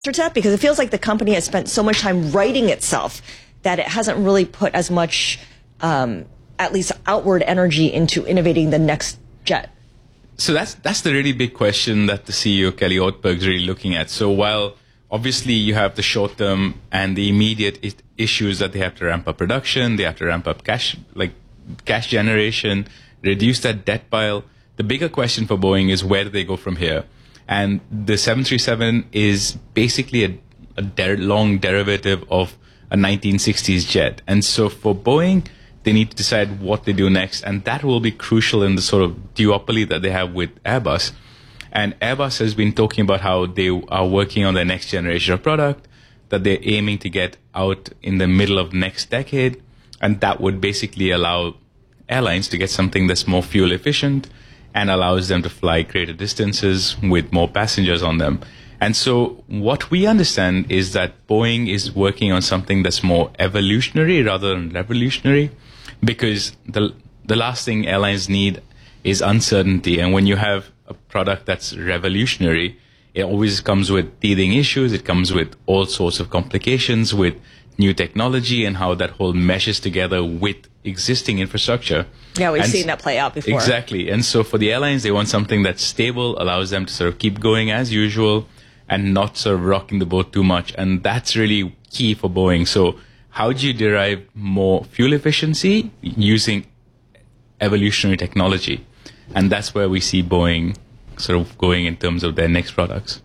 to that? Because it feels like the company has spent so much time writing itself that it hasn't really put as much, at least outward energy into innovating the next jet. So that's the really big question that the CEO, Kelly Ortberg, is really looking at. So while obviously you have the short term and the immediate issues that they have to ramp up production, they have to ramp up cash generation, reduce that debt pile. The bigger question for Boeing is where do they go from here? And the 737 is basically a long derivative of a 1960s jet. And so for Boeing, they need to decide what they do next. And that will be crucial in the sort of duopoly that they have with Airbus. And Airbus has been talking about how they are working on their next generation of product that they're aiming to get out in the middle of next decade. And that would basically allow airlines to get something that's more fuel efficient and allows them to fly greater distances with more passengers on them. And so what we understand is that Boeing is working on something that's more evolutionary rather than revolutionary, because the last thing airlines need is uncertainty. And when you have a product that's revolutionary, it always comes with teething issues. It comes with all sorts of complications with new technology and how that whole meshes together with existing infrastructure. Yeah, we've seen that play out before. Exactly. And so for the airlines, they want something that's stable, allows them to sort of keep going as usual and not sort of rocking the boat too much. And that's really key for Boeing. So how do you derive more fuel efficiency using evolutionary technology? And that's where we see Boeing sort of going in terms of their next products.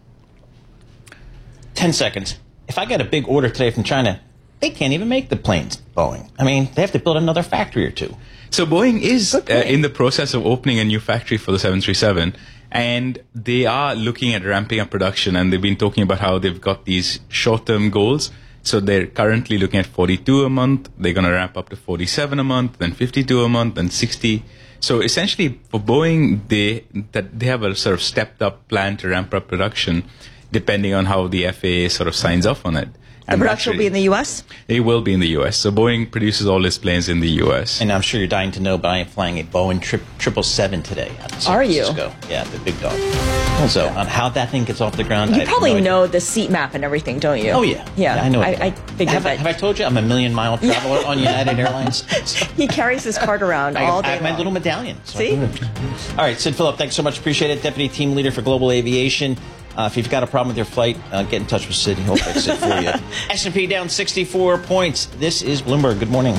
10 seconds. If I get a big order today from China, they can't even make the planes, Boeing. I mean, they have to build another factory or two. So Boeing is in the process of opening a new factory for the 737, and they are looking at ramping up production, and they've been talking about how they've got these short-term goals. So they're currently looking at 42 a month. They're going to ramp up to 47 a month, then 52 a month, then 60. So essentially for Boeing, they have a sort of stepped-up plan to ramp up production depending on how the FAA sort of signs off on it. The production will be in the U.S.? It will be in the U.S. So Boeing produces all its planes in the U.S. And I'm sure you're dying to know, but I am flying a Boeing 777 today out of San Francisco. Yeah, the big dog. So on how that thing gets off the ground, you probably know the seat map and everything, don't you? Oh, yeah. Yeah, I know. I figured that. Have I told you I'm a million-mile traveler on United Airlines? He carries his card around all day I have my long. little medallion. So See? All right, Sid Phillip, thanks so much. Appreciate it. Deputy Team Leader for Global Aviation. If you've got a problem with your flight, get in touch with Sid. He'll fix it for you. S&P down 64 points. This is Bloomberg. Good morning.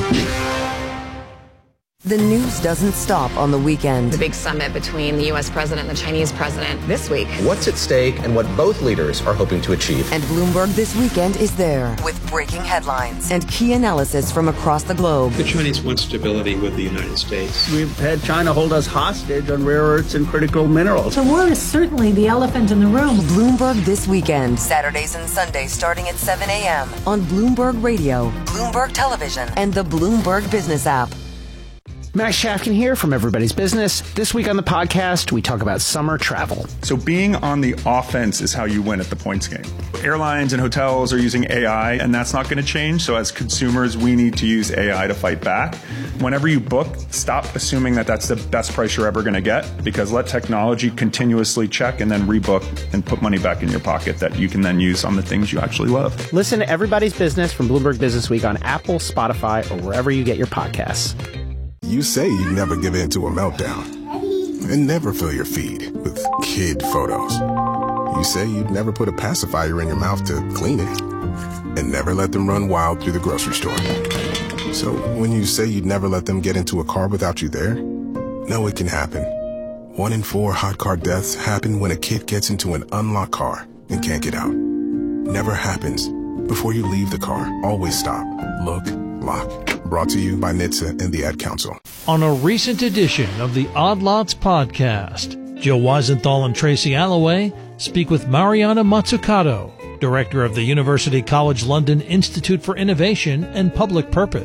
The news doesn't stop on the weekend. The big summit between the U.S. president and the Chinese president this week. What's at stake and what both leaders are hoping to achieve. And Bloomberg This Weekend is there with breaking headlines and key analysis from across the globe. The Chinese want stability with the United States. We've had China hold us hostage on rare earths and critical minerals. The war is certainly the elephant in the room. Bloomberg This Weekend, Saturdays and Sundays starting at 7 a.m. on Bloomberg Radio, Bloomberg Television, and the Bloomberg Business app. Max Shafkin here from Everybody's Business. This week on the podcast, we talk about summer travel. So being on the offense is how you win at the points game. Airlines and hotels are using AI, and that's not going to change. So as consumers, we need to use AI to fight back. Whenever you book, stop assuming that that's the best price you're ever going to get, because let technology continuously check and then rebook and put money back in your pocket that you can then use on the things you actually love. Listen to Everybody's Business from Bloomberg Business Week on Apple, Spotify, or wherever you get your podcasts. You say you never give in to a meltdown and never fill your feed with kid photos. You say you'd never put a pacifier in your mouth to clean it and never let them run wild through the grocery store. So when you say you'd never let them get into a car without you there, no, it can happen. 1 in 4 hot car deaths happen when a kid gets into an unlocked car and can't get out. Never happens. Before you leave the car, always stop, look, lock. Brought to you by NHTSA and the Ad Council. On a recent edition of the Odd Lots podcast, Joe Weisenthal and Tracy Alloway speak with Mariana Mazzucato, director of the University College London Institute for Innovation and Public Purpose.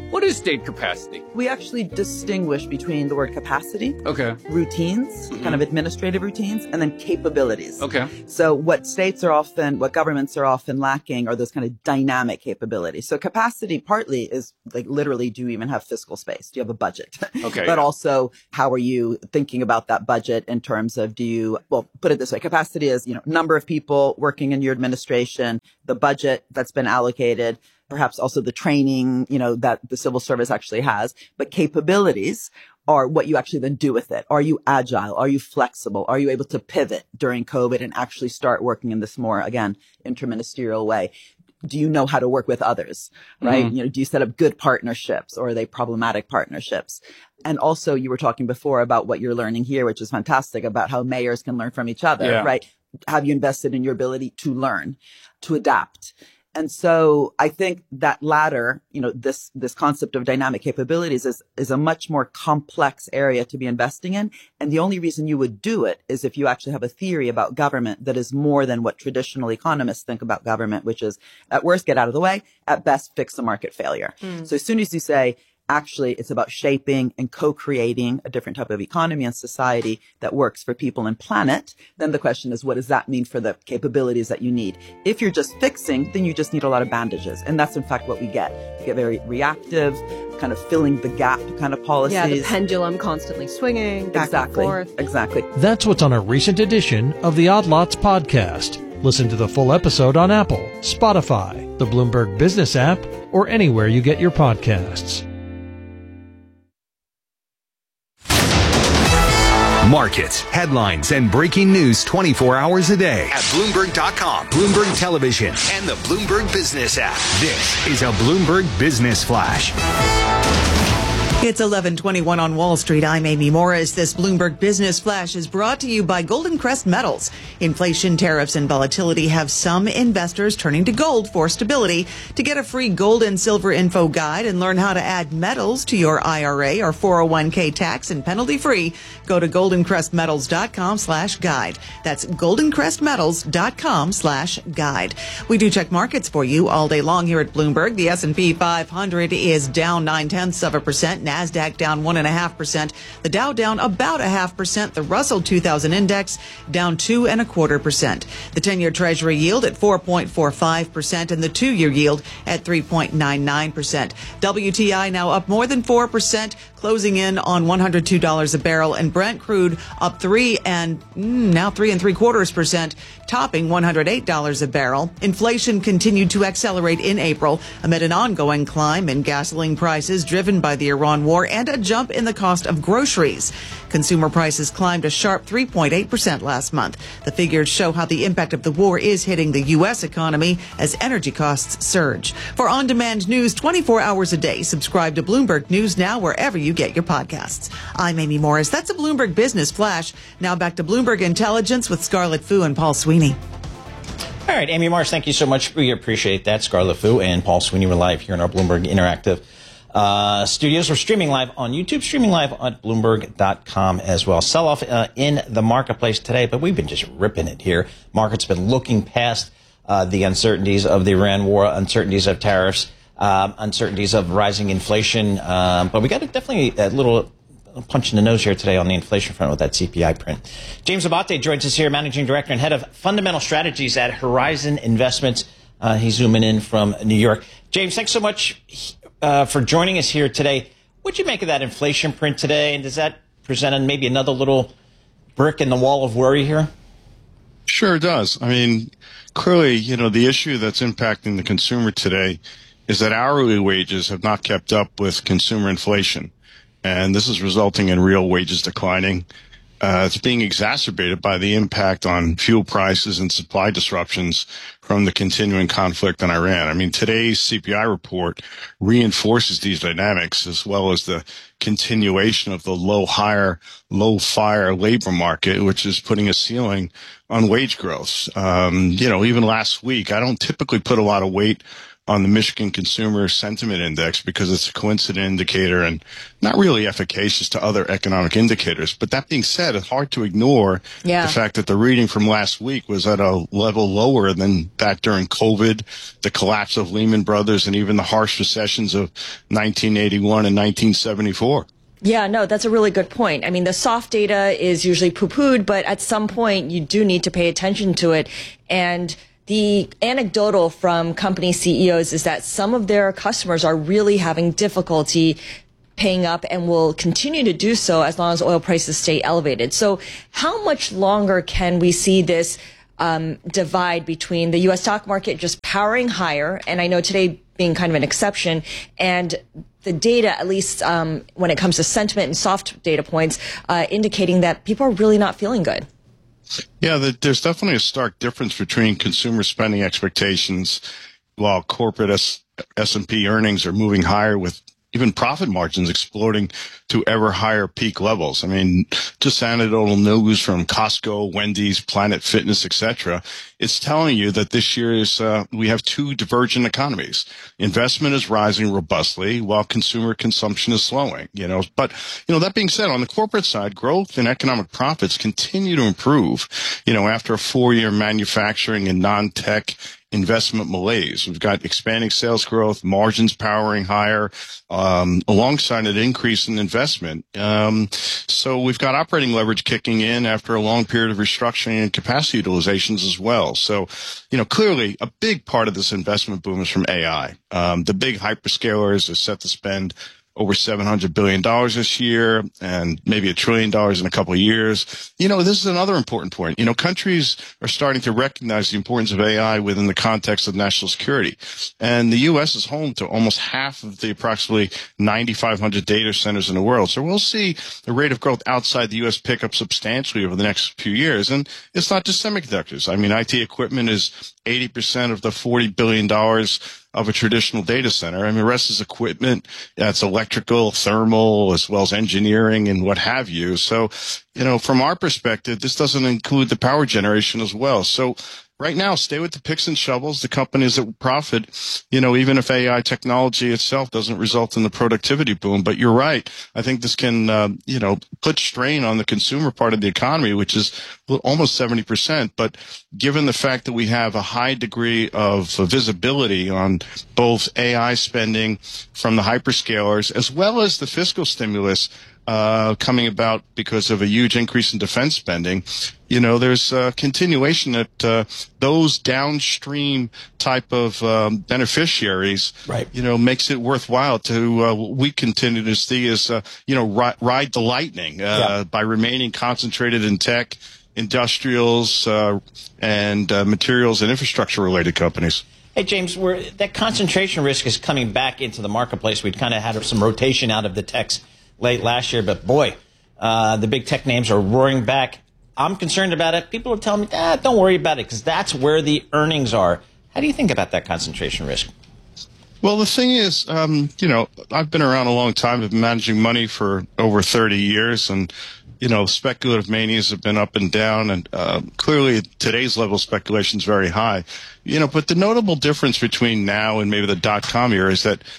What is state capacity? We actually distinguish between the word capacity, routines, kind of administrative routines, and then capabilities. So what governments are often lacking are those kind of dynamic capabilities. So capacity partly is like literally, do you even have fiscal space? Do you have a budget? But also, how are you thinking about that budget in terms of put it this way, capacity is, number of people working in your administration, the budget that's been allocated, perhaps also the training, that the civil service actually has. But capabilities are what you actually then do with it. Are you agile? Are you flexible? Are you able to pivot during COVID and actually start working in this more, again, interministerial way? Do you know how to work with others, right? Do you set up good partnerships, or are they problematic partnerships? And also, you were talking before about what you're learning here, which is fantastic, about how mayors can learn from each other, right? Have you invested in your ability to learn, to adapt? And so I think that latter, this concept of dynamic capabilities is a much more complex area to be investing in. And the only reason you would do it is if you actually have a theory about government that is more than what traditional economists think about government, which is at worst, get out of the way, at best, fix a market failure. So as soon as you say, actually, it's about shaping and co-creating a different type of economy and society that works for people and planet, then the question is, what does that mean for the capabilities that you need? If you're just fixing, then you just need a lot of bandages. And that's, in fact, what we get. We get very reactive, kind of filling the gap kind of policies. Yeah, the pendulum constantly swinging back and forth. Exactly. That's what's on a recent edition of the Odd Lots podcast. Listen to the full episode on Apple, Spotify, the Bloomberg Business app, or anywhere you get your podcasts. Markets, headlines, and breaking news 24 hours a day at Bloomberg.com, Bloomberg Television, and the Bloomberg Business app. This is a Bloomberg Business Flash. It's 11:21 on Wall Street. I'm Amy Morris. This Bloomberg Business Flash is brought to you by Golden Crest Metals. Inflation, tariffs, and volatility have some investors turning to gold for stability. To get a free gold and silver info guide and learn how to add metals to your IRA or 401k tax and penalty free, go to goldencrestmetals.com/guide. That's goldencrestmetals.com/guide. We do check markets for you all day long here at Bloomberg. The S&P 500 is down 0.9%. NASDAQ down 1.5%. The Dow down about 0.5%. The Russell 2000 index down 2.25%. The 10-year Treasury yield at 4.45% and the 2-year yield at 3.99%. WTI now up more than 4%, closing in on $102 a barrel, and Brent crude up 3.75%, topping $108 a barrel. Inflation continued to accelerate in April amid an ongoing climb in gasoline prices driven by the Iran war and a jump in the cost of groceries. Consumer prices climbed a sharp 3.8% last month. The figures show how the impact of the war is hitting the U.S. economy as energy costs surge. For on-demand news 24 hours a day, subscribe to Bloomberg News Now wherever you get your podcasts. I'm Amy Morris. That's a Bloomberg Business Flash. Now back to Bloomberg Intelligence with Scarlett Fu and Paul Sweeney. All right, Amy Morris, thank you so much. We appreciate that. Scarlett Fu and Paul Sweeney were live here in our Bloomberg Interactive studios. We're streaming live on YouTube, streaming live on Bloomberg.com as well. Sell-off in the marketplace today, but we've been just ripping it here. Market's been looking past the uncertainties of the Iran war, uncertainties of tariffs, uncertainties of rising inflation. But we got definitely a little punch in the nose here today on the inflation front with that CPI print. James Abate joins us here, Managing Director and Head of Fundamental Strategies at Horizon Investments. He's zooming in from New York. James, thanks so much for joining us here today. What'd you make of that inflation print today? And does that present maybe another little brick in the wall of worry here? Sure it does. I mean, clearly, the issue that's impacting the consumer today is that hourly wages have not kept up with consumer inflation. And this is resulting in real wages declining. It's being exacerbated by the impact on fuel prices and supply disruptions from the continuing conflict in Iran. I mean, today's CPI report reinforces these dynamics, as well as the continuation of the low fire labor market, which is putting a ceiling on wage growth. Even last week, I don't typically put a lot of weight on the Michigan Consumer Sentiment Index because it's a coincident indicator and not really efficacious to other economic indicators. But that being said, it's hard to ignore the fact that the reading from last week was at a level lower than that during COVID, the collapse of Lehman Brothers, and even the harsh recessions of 1981 and 1974. Yeah, no, that's a really good point. I mean, the soft data is usually poo-pooed, but at some point you do need to pay attention to it. And the anecdotal from company CEOs is that some of their customers are really having difficulty paying up and will continue to do so as long as oil prices stay elevated. So how much longer can we see this divide between the U.S. stock market just powering higher, and I know today being kind of an exception, and the data, at least when it comes to sentiment and soft data points, indicating that people are really not feeling good? Yeah, there's definitely a stark difference between consumer spending expectations while corporate S&P earnings are moving higher, with even profit margins exploding to ever higher peak levels. I mean, just anecdotal news from Costco, Wendy's, Planet Fitness, etc. It's telling you that this year is we have two divergent economies. Investment is rising robustly while consumer consumption is slowing. But that being said, on the corporate side, growth and economic profits continue to improve. After a 4-year manufacturing and non-tech investment malaise. We've got expanding sales growth, margins powering higher, alongside an increase in investment. So we've got operating leverage kicking in after a long period of restructuring and capacity utilizations as well. So, clearly a big part of this investment boom is from AI. The big hyperscalers are set to spend over $700 billion this year and maybe $1 trillion in a couple of years. This is another important point. Countries are starting to recognize the importance of AI within the context of national security. And the U.S. is home to almost half of the approximately 9,500 data centers in the world. So we'll see the rate of growth outside the U.S. pick up substantially over the next few years. And it's not just semiconductors. I mean, IT equipment is 80% of the $40 billion of a traditional data center. I mean, the rest is equipment. It's electrical, thermal, as well as engineering and what have you. So, from our perspective, this doesn't include the power generation as well. So right now, stay with the picks and shovels, the companies that will profit, even if AI technology itself doesn't result in the productivity boom. But you're right. I think this can, put strain on the consumer part of the economy, which is almost 70%. But given the fact that we have a high degree of visibility on both AI spending from the hyperscalers as well as the fiscal stimulus coming about because of a huge increase in defense spending, there's a continuation that those downstream type of beneficiaries, right, makes it worthwhile to we continue to see as ride the lightning by remaining concentrated in tech, industrials, and materials and infrastructure related companies. Hey, James, that concentration risk is coming back into the marketplace. We'd kind of had some rotation out of the techs late last year, but boy, the big tech names are roaring back. I'm concerned about it. People are telling me, don't worry about it, because that's where the earnings are. How do you think about that concentration risk? Well, the thing is, I've been around a long time. I've been managing money for over 30 years, and speculative manias have been up and down, and clearly at today's level of speculation is very high. But the notable difference between now and maybe the dot-com era is that,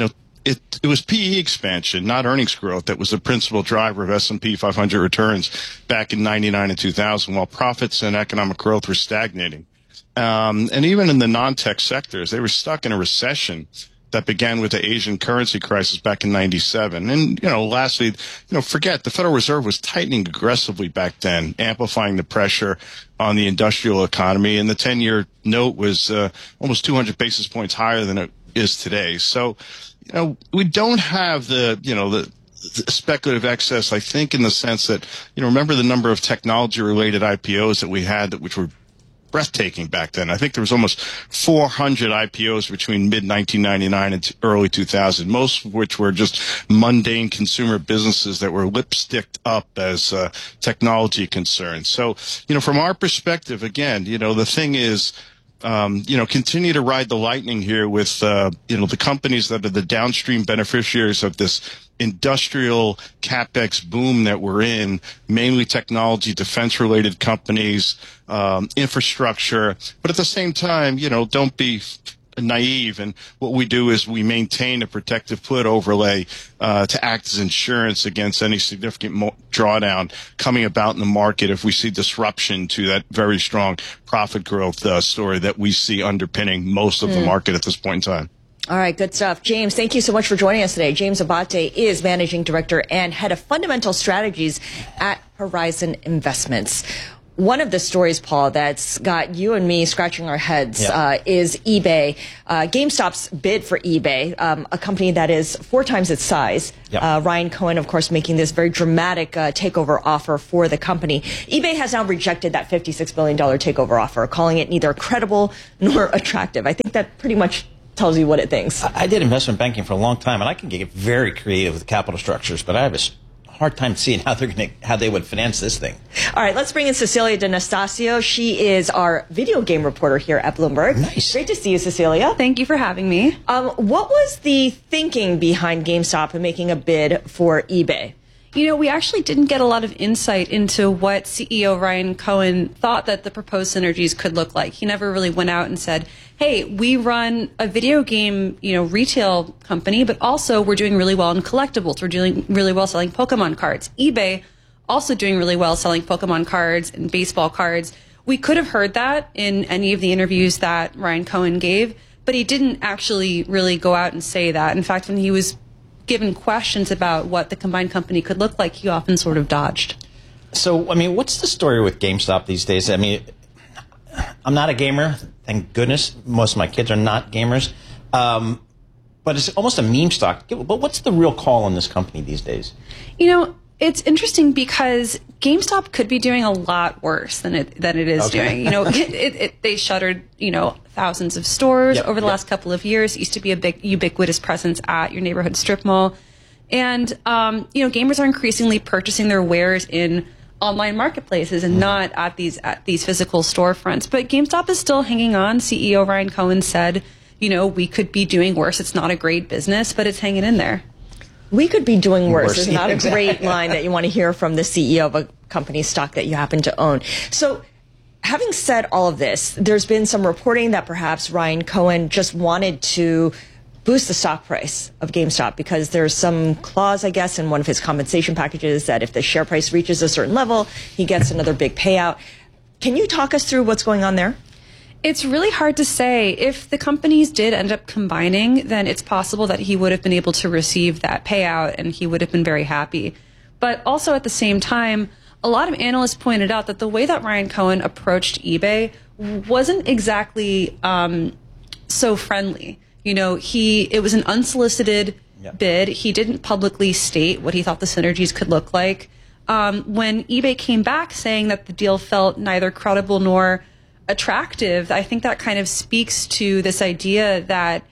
it was PE expansion, not earnings growth, that was the principal driver of S&P 500 returns back in 99 and 2000, while profits and economic growth were stagnating. And even in the non-tech sectors, they were stuck in a recession that began with the Asian currency crisis back in 97. And, lastly, forget the Federal Reserve was tightening aggressively back then, amplifying the pressure on the industrial economy. And the 10-year note was almost 200 basis points higher than it is today. So, we don't have the speculative excess, I think, in the sense that, remember the number of technology-related IPOs that we had which were breathtaking back then. I think there was almost 400 IPOs between mid-1999 and early 2000, most of which were just mundane consumer businesses that were lipsticked up as technology concerns. So, from our perspective, again, the thing is, continue to ride the lightning here with, the companies that are the downstream beneficiaries of this industrial capex boom that we're in, mainly technology, defense-related companies, infrastructure. But at the same time, don't be naive. And what we do is we maintain a protective put overlay to act as insurance against any significant drawdown coming about in the market if we see disruption to that very strong profit growth story that we see underpinning most of the market at this point in time. All right, good stuff. James, thank you so much for joining us today. James Abate is Managing Director and Head of Fundamental Strategies at Horizon Investments. One of the stories, Paul, that's got you and me scratching our heads is eBay. GameStop's bid for eBay, a company that is 4 times its size. Ryan Cohen, of course, making this very dramatic takeover offer for the company. eBay has now rejected that $56 billion takeover offer, calling it neither credible nor attractive. I think that pretty much tells you what it thinks. I did investment banking for a long time, and I can get very creative with capital structures, but I have a hard time seeing how they would finance this thing. All right, let's bring in Cecilia D'Anastasio. She is our video game reporter here at Bloomberg. Nice. Great to see you, Cecilia. Thank you for having me. What was the thinking behind GameStop and making a bid for eBay? You know, we actually didn't get a lot of insight into what CEO Ryan Cohen thought that the proposed synergies could look like. He never really went out and said, hey, we run a video game, retail company, but also we're doing really well in collectibles. We're doing really well selling Pokemon cards. eBay also doing really well selling Pokemon cards and baseball cards. We could have heard that in any of the interviews that Ryan Cohen gave, but he didn't actually really go out and say that. In fact, when he was given questions about what the combined company could look like, he often sort of dodged. So, I mean, what's the story with GameStop these days? I mean, I'm not a gamer, thank goodness. Most of my kids are not gamers. But it's almost a meme stock. But what's the real call on this company these days? You know, it's interesting because GameStop could be doing a lot worse than it is doing. You know, they shuttered, thousands of stores over the last couple of years. It used to be a big ubiquitous presence at your neighborhood strip mall. And, gamers are increasingly purchasing their wares in online marketplaces and not at these physical storefronts. But GameStop is still hanging on. CEO Ryan Cohen said, we could be doing worse. It's not a great business, but it's hanging in there. We could be doing worse is not a great line that you want to hear from the CEO of a company stock that you happen to own. So having said all of this, there's been some reporting that perhaps Ryan Cohen just wanted to boost the stock price of GameStop because there's some clause, I guess, in one of his compensation packages that if the share price reaches a certain level, he gets another big payout. Can you talk us through what's going on there? It's really hard to say. If the companies did end up combining, then it's possible that he would have been able to receive that payout and he would have been very happy. But also at the same time, a lot of analysts pointed out that the way that Ryan Cohen approached eBay wasn't exactly so friendly. It was an unsolicited bid. He didn't publicly state what he thought the synergies could look like. When eBay came back saying that the deal felt neither credible nor attractive, I think that kind of speaks to this idea that,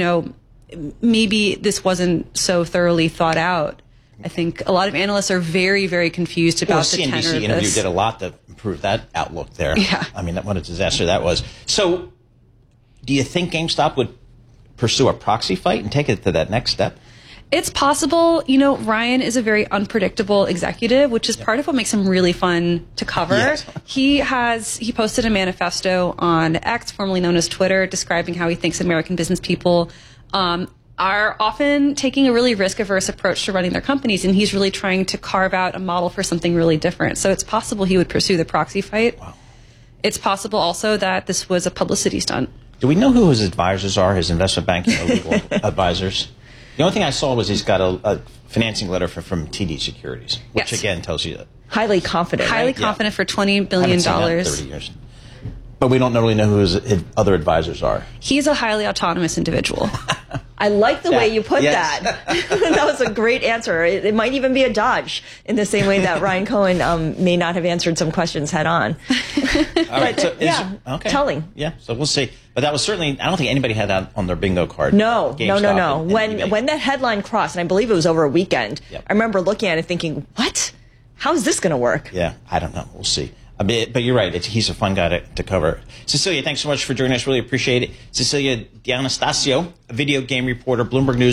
maybe this wasn't so thoroughly thought out. I think a lot of analysts are very, very confused about the tenor of this. CNBC interview did a lot to improve that outlook there. Yeah. I mean, what a disaster that was. So do you think GameStop would pursue a proxy fight and take it to that next step? It's possible. Ryan is a very unpredictable executive, which is part of what makes him really fun to cover. Yes. He posted a manifesto on X, formerly known as Twitter, describing how he thinks American business people are often taking a really risk-averse approach to running their companies, and he's really trying to carve out a model for something really different. So it's possible he would pursue the proxy fight. Wow. It's possible also that this was a publicity stunt. Do we know who his advisors are, his investment banking or legal advisors? The only thing I saw was he's got a financing letter from TD Securities, which again tells you that. Highly confident. Highly confident for $20 billion. I haven't seen that in 30 years. But we don't really know who his other advisors are. He's a highly autonomous individual. I like the way you put that. That was a great answer. It might even be a dodge in the same way that Ryan Cohen may not have answered some questions head on. All right. So telling. Yeah, so we'll see. But that was certainly, I don't think anybody had that on their bingo card. No. When that headline crossed, and I believe it was over a weekend, I remember looking at it thinking, what? How is this going to work? Yeah, I don't know. We'll see. But you're right. He's a fun guy to cover. Cecilia, thanks so much for joining us. Really appreciate it. Cecilia D'Anastasio, a video game reporter, Bloomberg News.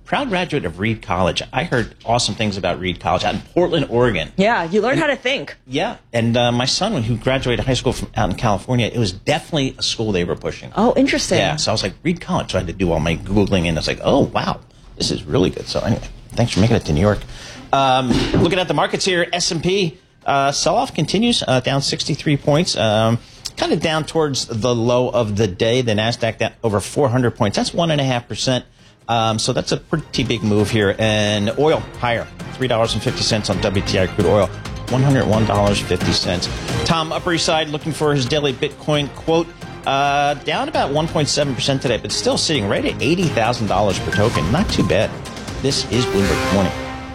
proud graduate of Reed College. I heard awesome things about Reed College out in Portland, Oregon. Yeah, you learn how to think. Yeah, and my son, who graduated high school from out in California, it was definitely a school they were pushing. Oh, interesting. Yeah, so I was like, Reed College. So I had to do all my Googling, and I was like, oh, wow, this is really good. So anyway, thanks for making it to New York. Looking at the markets here, S&P sell-off continues, down 63 points. Kind of down towards the low of the day. The NASDAQ down over 400 points. That's 1.5%. So that's a pretty big move here. And oil higher, $3.50 on WTI crude oil, $101.50. Tom, Upper East Side, looking for his daily Bitcoin quote. Down about 1.7% today, but still sitting right at $80,000 per token. Not too bad. This is Bloomberg Morning.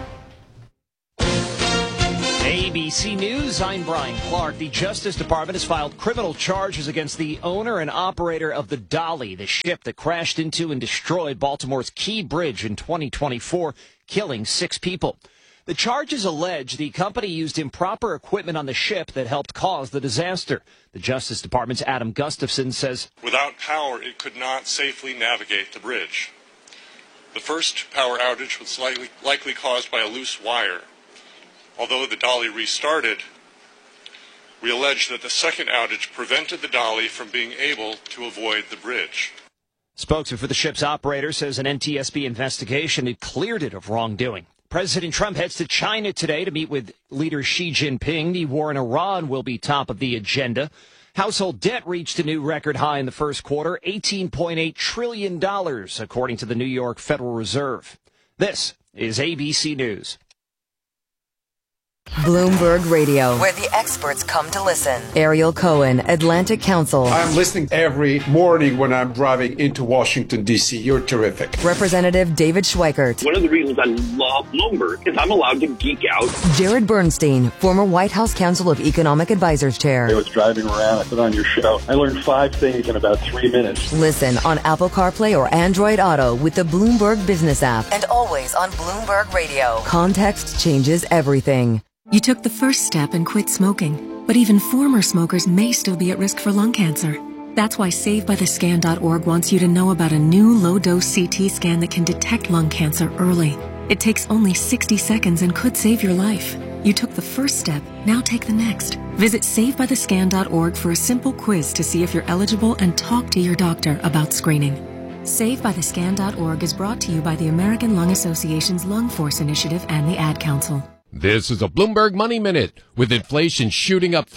ABC News, I'm Brian Clark. The Justice Department has filed criminal charges against the owner and operator of the Dolly, the ship that crashed into and destroyed Baltimore's Key Bridge in 2024, killing 6 people. The charges allege the company used improper equipment on the ship that helped cause the disaster. The Justice Department's Adam Gustafson says, without power, it could not safely navigate the bridge. The first power outage was likely caused by a loose wire. Although the Dolly restarted, we allege that the second outage prevented the Dolly from being able to avoid the bridge. Spokesman for the ship's operator says an NTSB investigation had cleared it of wrongdoing. President Trump heads to China today to meet with leader Xi Jinping. The war in Iran will be top of the agenda. Household debt reached a new record high in the first quarter, $18.8 trillion, according to the New York Federal Reserve. This is ABC News. Bloomberg Radio, where the experts come to listen. Ariel Cohen, Atlantic Council. I'm listening every morning when I'm driving into Washington, D.C. You're terrific. Representative David Schweikert. One of the reasons I love Bloomberg is I'm allowed to geek out. Jared Bernstein, former White House Council of Economic Advisors Chair. I was driving around, I put on your show. I learned 5 things in about 3 minutes. Listen on Apple CarPlay or Android Auto with the Bloomberg Business app. And always on Bloomberg Radio. Context changes everything. You took the first step and quit smoking, but even former smokers may still be at risk for lung cancer. That's why SaveByTheScan.org wants you to know about a new low-dose CT scan that can detect lung cancer early. It takes only 60 seconds and could save your life. You took the first step, now take the next. Visit SaveByTheScan.org for a simple quiz to see if you're eligible and talk to your doctor about screening. SaveByTheScan.org is brought to you by the American Lung Association's Lung Force Initiative and the Ad Council. This is a Bloomberg Money Minute. With inflation shooting up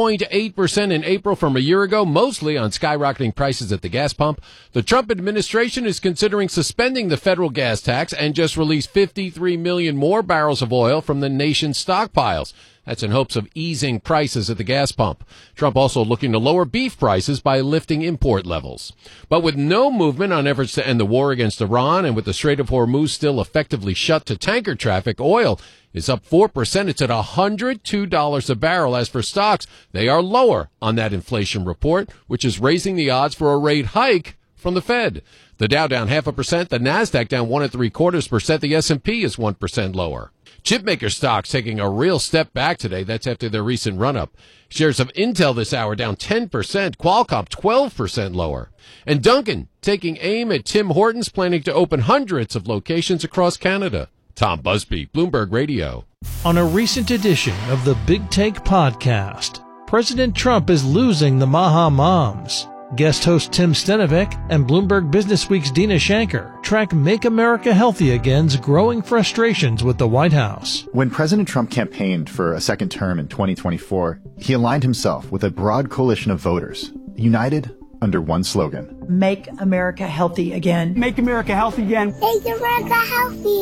3.8% in April from a year ago, mostly on skyrocketing prices at the gas pump, the Trump administration is considering suspending the federal gas tax and just released 53 million more barrels of oil from the nation's stockpiles. That's in hopes of easing prices at the gas pump. Trump also looking to lower beef prices by lifting import levels. But with no movement on efforts to end the war against Iran and with the Strait of Hormuz still effectively shut to tanker traffic, oil is up 4%. It's at $102 a barrel. As for stocks, they are lower on that inflation report, which is raising the odds for a rate hike from the Fed. The Dow down 0.5%, the NASDAQ down 1.75%, the S&P is 1% lower. Chipmaker stocks taking a real step back today. That's after their recent run-up. Shares of Intel this hour down 10%, Qualcomm 12% lower. And Dunkin' taking aim at Tim Hortons, planning to open hundreds of locations across Canada. Tom Busby, Bloomberg Radio. On a recent edition of the Big Take podcast, President Trump is losing the Maha Moms. Guest host Tim Stenovec and Bloomberg Businessweek's Dina Shanker track Make America Healthy Again's growing frustrations with the White House. When President Trump campaigned for a second term in 2024, he aligned himself with a broad coalition of voters, united under one slogan. Make America healthy again. Make America healthy again. Make America healthy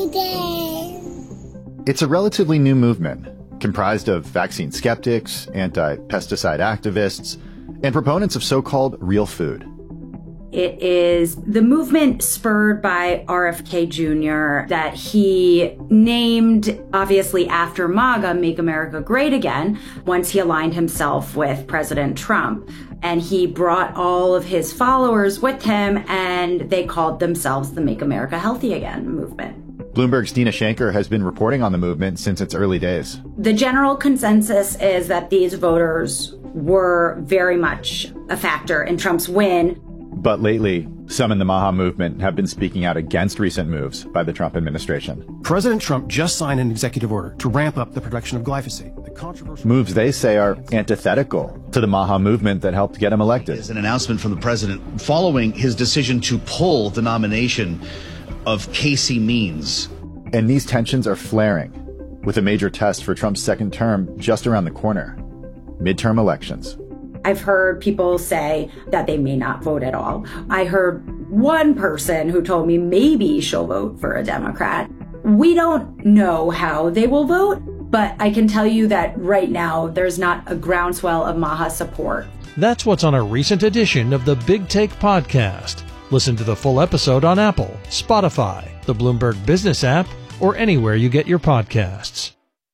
again. It's a relatively new movement, comprised of vaccine skeptics, anti-pesticide activists, and proponents of so-called real food. It is the movement spurred by RFK Jr. that he named, obviously after MAGA, Make America Great Again, once he aligned himself with President Trump. And he brought all of his followers with him, and they called themselves the Make America Healthy Again movement. Bloomberg's Dina Shanker has been reporting on the movement since its early days. The general consensus is that these voters were very much a factor in Trump's win. But lately, some in the Maha movement have been speaking out against recent moves by the Trump administration. President Trump just signed an executive order to ramp up the production of glyphosate. The controversial moves they say are antithetical to the Maha movement that helped get him elected. Is an announcement from the president following his decision to pull the nomination of Casey Means. And these tensions are flaring, with a major test for Trump's second term just around the corner: midterm elections. I've heard people say that they may not vote at all. I heard one person who told me maybe she'll vote for a Democrat. We don't know how they will vote, but I can tell you that right now there's not a groundswell of Maha support. That's what's on a recent edition of the Big Take podcast. Listen to the full episode on Apple, Spotify, the Bloomberg Business app, or anywhere you get your podcasts.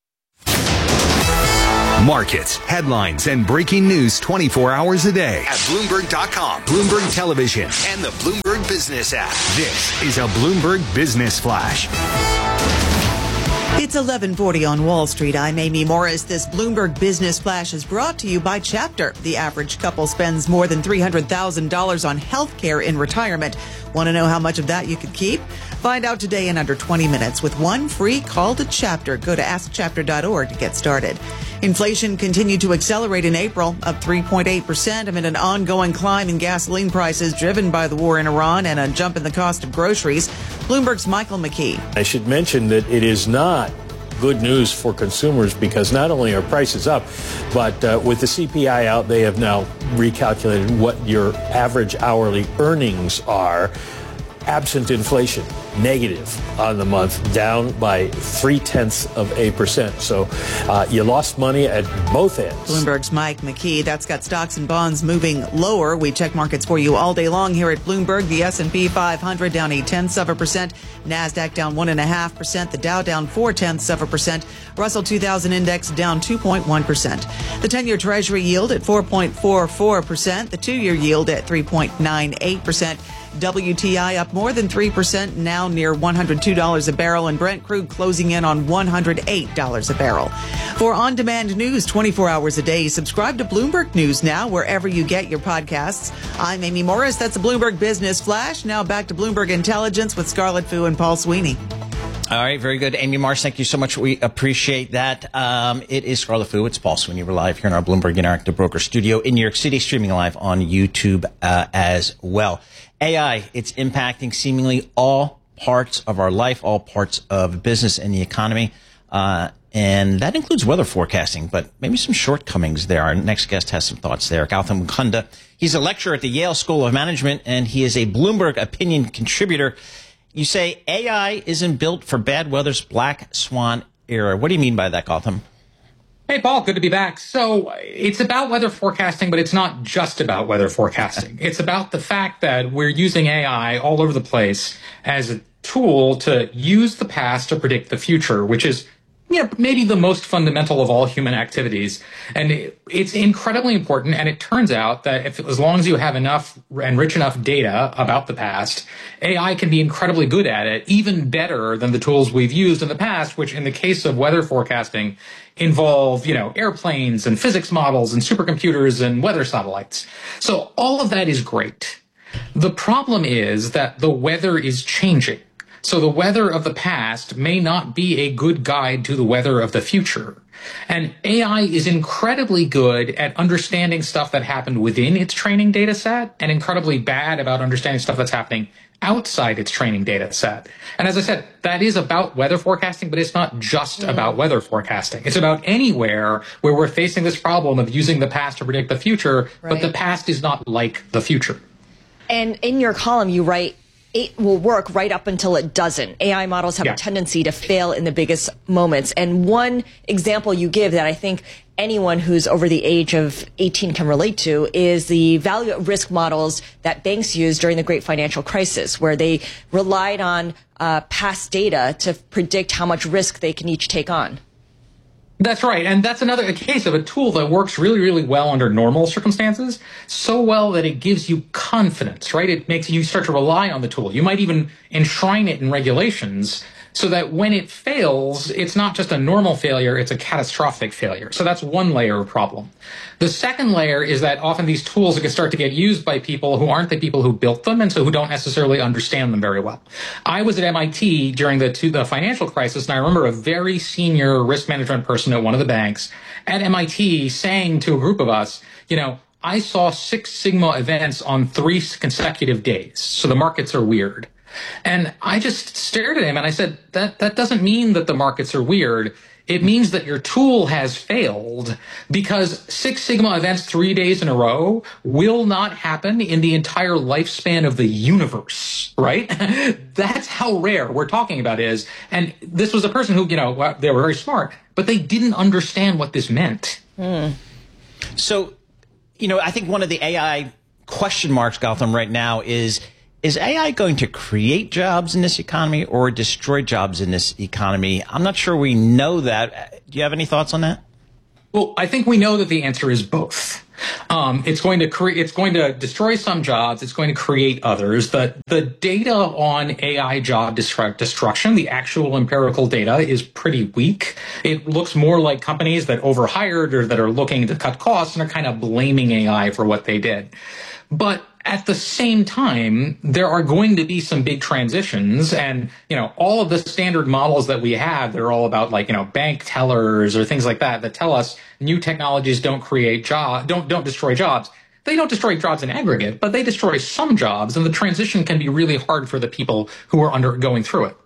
Markets, headlines, and breaking news 24 hours a day at Bloomberg.com, Bloomberg Television, and the Bloomberg Business app. This is a Bloomberg Business Flash. It's 11:40 on Wall Street. I'm Amy Morris. This Bloomberg Business Flash is brought to you by Chapter. The average couple spends more than $300,000 on health care in retirement. Want to know how much of that you could keep? Find out today in under 20 minutes with one free call to Chapter. Go to askchapter.org to get started. Inflation continued to accelerate in April, up 3.8% amid an ongoing climb in gasoline prices driven by the war in Iran and a jump in the cost of groceries. Bloomberg's Michael McKee. I should mention that it is not good news for consumers because not only are prices up, but with the CPI out, they have now recalculated what your average hourly earnings are. Absent inflation, negative on the month, down by 0.3%. So you lost money at both ends. Bloomberg's Mike McKee. That's got stocks and bonds moving lower. We check markets for you all day long here at Bloomberg. The S&P 500 down 0.8%. NASDAQ down 1.5%. The Dow down 0.4%. Russell 2000 index down 2.1%. The 10-year Treasury yield at 4.44%. The 2-year yield at 3.98%. WTI up more than 3%, now near $102 a barrel, and Brent crude closing in on $108 a barrel. For on-demand news 24 hours a day, subscribe to Bloomberg News now wherever you get your podcasts. I'm Amy Morris. That's the Bloomberg Business Flash. Now back to Bloomberg Intelligence with Scarlett Fu and Paul Sweeney. All right, very good. Amy Morris, thank you so much. We appreciate that. It is Scarlett Fu. It's Paul Sweeney. We're live here in our Bloomberg Interactive Broker studio in New York City, streaming live on YouTube as well. AI, it's impacting seemingly all parts of our life, all parts of business and the economy. And that includes weather forecasting, but maybe some shortcomings there. Our next guest has some thoughts there. Gautam Mukunda. He's a lecturer at the Yale School of Management, and he is a Bloomberg opinion contributor. You say AI isn't built for bad weather's black swan era. What do you mean by that, Gautam? Hey, Paul, good to be back. So it's about weather forecasting, but it's not just about weather forecasting. It's about the fact that we're using AI all over the place as a tool to use the past to predict the future, which is maybe the most fundamental of all human activities. And it's incredibly important. And it turns out that as long as you have enough and rich enough data about the past, AI can be incredibly good at it, even better than the tools we've used in the past, which in the case of weather forecasting involve, airplanes and physics models and supercomputers and weather satellites. So all of that is great. The problem is that the weather is changing. So the weather of the past may not be a good guide to the weather of the future. And AI is incredibly good at understanding stuff that happened within its training data set and incredibly bad about understanding stuff that's happening outside its training data set. And as I said, that is about weather forecasting, but it's not just about weather forecasting. It's about anywhere where we're facing this problem of using the past to predict the future, but the past is not like the future. And in your column, you write, it will work right up until it doesn't. AI models have a tendency to fail in the biggest moments. And one example you give that I think anyone who's over the age of 18 can relate to is the value at risk models that banks used during the great financial crisis, where they relied on past data to predict how much risk they can each take on. That's right. And that's another case of a tool that works really, really well under normal circumstances, so well that it gives you confidence, right? It makes you start to rely on the tool. You might even enshrine it in regulations so that when it fails, it's not just a normal failure, it's a catastrophic failure. So that's one layer of problem. The second layer is that often these tools can start to get used by people who aren't the people who built them, and so who don't necessarily understand them very well. I was at MIT during the financial crisis, and I remember a very senior risk management person at one of the banks at MIT saying to a group of us, I saw Six Sigma events on 3 consecutive days, so the markets are weird. And I just stared at him and I said, that doesn't mean that the markets are weird. It means that your tool has failed, because Six Sigma events 3 days in a row will not happen in the entire lifespan of the universe, right? That's how rare we're talking about is. And this was a person who, they were very smart, but they didn't understand what this meant. So, I think one of the AI question marks, Gautam, right now is AI going to create jobs in this economy or destroy jobs in this economy? I'm not sure we know that. Do you have any thoughts on that? Well, I think we know that the answer is both. It's going to destroy some jobs. It's going to create others. The data on AI job destruction, the actual empirical data, is pretty weak. It looks more like companies that overhired or that are looking to cut costs and are kind of blaming AI for what they did. But at the same time, there are going to be some big transitions, and all of the standard models that we have, they're all about bank tellers or things like that tell us new technologies don't create don't destroy jobs. They don't destroy jobs in aggregate, but they destroy some jobs, and the transition can be really hard for the people who are going through it.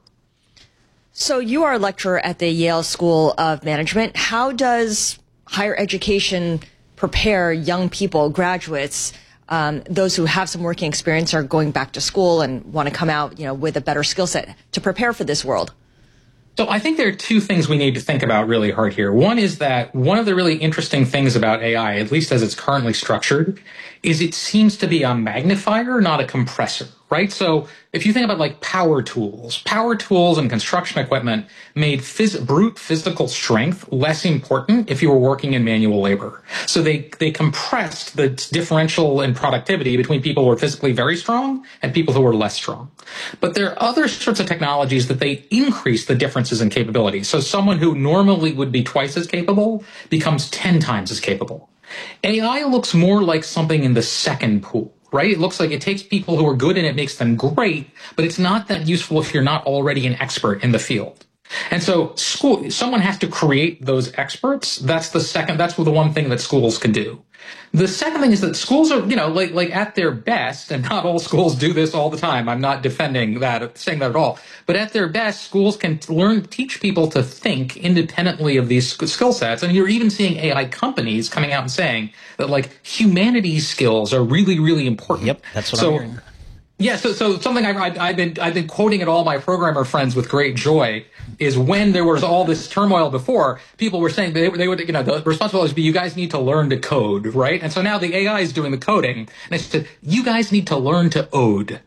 So you are a lecturer at the Yale School of Management. How does higher education prepare young people, graduates, those who have some working experience, are going back to school and want to come out, with a better skill set to prepare for this world? So I think there are two things we need to think about really hard here. One is that one of the really interesting things about AI, at least as it's currently structured, is it seems to be a magnifier, not a compressor, right? So if you think about power tools and construction equipment made brute physical strength less important if you were working in manual labor. So they compressed the differential in productivity between people who were physically very strong and people who were less strong. But there are other sorts of technologies that they increase the differences in capability. So someone who normally would be twice as capable becomes 10 times as capable. AI looks more like something in the second pool, right? It looks like it takes people who are good and it makes them great, but it's not that useful if you're not already an expert in the field. And so someone has to create those experts. That's the one thing that schools can do. The second thing is that schools are, at their best, and not all schools do this all the time. I'm not saying that at all. But at their best, schools can teach people to think independently of these skill sets. And you're even seeing AI companies coming out and saying that humanities skills are really, really important. Yep, that's what I'm hearing. Yeah, so something I've been quoting at all my programmer friends with great joy is when there was all this turmoil before, people were saying they would, the responsibility would be, you guys need to learn to code, right? And so now the AI is doing the coding, and I said, you guys need to learn to ode.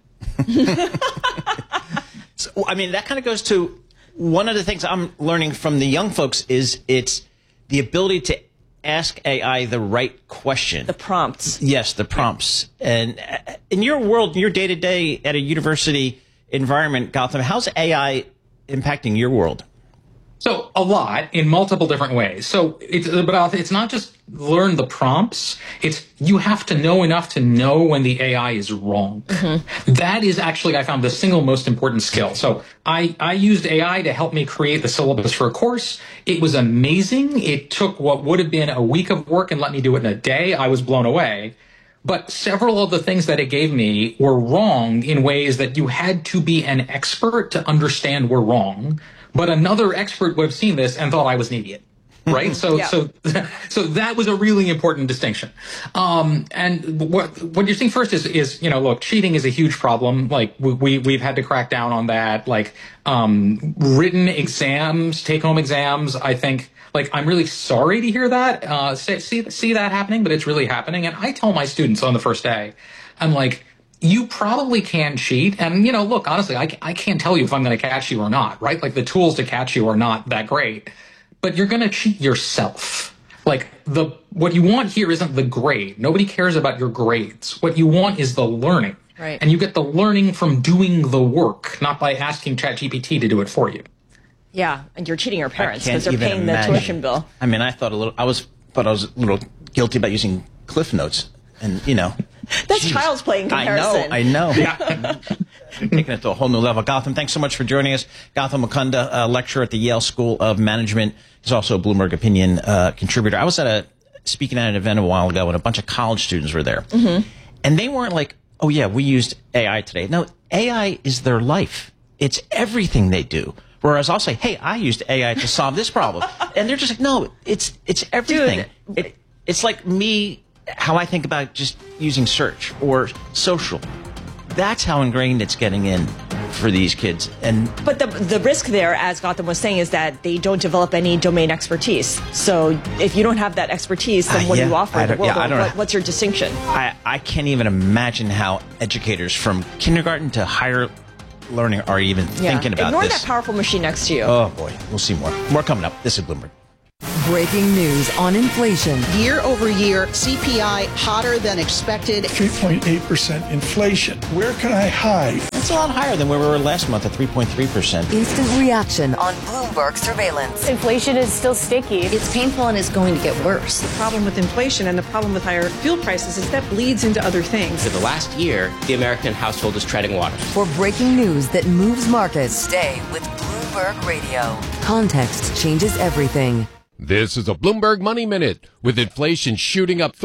So, that kind of goes to one of the things I'm learning from the young folks is it's the ability to ask AI the right question. The prompts. Yes, the prompts. And in your world, your day-to-day at a university environment, Gautam, how's AI impacting your world? So a lot in multiple different ways. So it's not just learn the prompts. It's you have to know enough to know when the AI is wrong. Mm-hmm. That is actually, I found, the single most important skill. So I used AI to help me create the syllabus for a course. It was amazing. It took what would have been a week of work and let me do it in a day. I was blown away. But several of the things that it gave me were wrong in ways that you had to be an expert to understand were wrong. But another expert would have seen this and thought I was an idiot, right? So that was a really important distinction. And what you're seeing first is look, cheating is a huge problem. We've had to crack down on that. Written exams, take-home exams. I think I'm really sorry to hear that. See that happening, but it's really happening. And I tell my students on the first day, I'm like, you probably can cheat. And, look, honestly, I can't tell you if I'm going to catch you or not, right? The tools to catch you are not that great, but you're going to cheat yourself. What you want here isn't the grade. Nobody cares about your grades. What you want is the learning. Right. And you get the learning from doing the work, not by asking ChatGPT to do it for you. Yeah, and you're cheating your parents I can't because they're even paying imagine. the tuition bill. I mean, I thought I was a little guilty about using Cliff Notes, and That's child's play in comparison. I know. Yeah. Taking it to a whole new level. Gautam, thanks so much for joining us. Gautam Mukunda, lecturer at the Yale School of Management. He's also a Bloomberg Opinion contributor. I was speaking at an event a while ago, and a bunch of college students were there. Mm-hmm. And they weren't like, oh, yeah, we used AI today. No, AI is their life. It's everything they do. Whereas I'll say, hey, I used AI to solve this problem. And they're just like, no, it's everything. It's like me, how I think about just using search or social. That's how ingrained it's getting in for these kids. But the risk there, as Gautam was saying, is that they don't develop any domain expertise. So if you don't have that expertise, then what do you offer the world? What's your distinction? I can't even imagine how educators from kindergarten to higher learning are even thinking about Ignore this. that powerful machine next to you. Oh, boy. We'll see more. More coming up. This is Bloomberg. Breaking news on inflation. Year over year, CPI hotter than expected. 3.8% inflation. Where can I hide? That's a lot higher than where we were last month at 3.3%. Instant reaction on Bloomberg surveillance. Inflation is still sticky. It's painful and it's going to get worse. The problem with inflation and the problem with higher fuel prices is that bleeds into other things. For the last year, the American household is treading water. For breaking news that moves markets, stay with Bloomberg Radio. Context changes everything. This is a Bloomberg Money Minute. With inflation shooting up